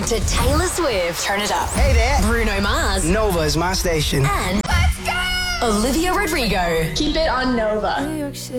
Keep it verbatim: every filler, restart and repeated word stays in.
to Taylor Swift. Turn it up. Hey there. Bruno Mars. Nova is my station. And Olivia Rodrigo. Keep it on Nova.